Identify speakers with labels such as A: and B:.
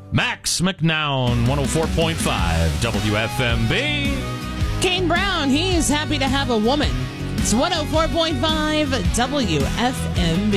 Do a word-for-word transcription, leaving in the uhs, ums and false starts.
A: Max McNown, one oh four point five W F M B.
B: Kane Brown, he's happy to have a woman. It's one oh four point five W F M B.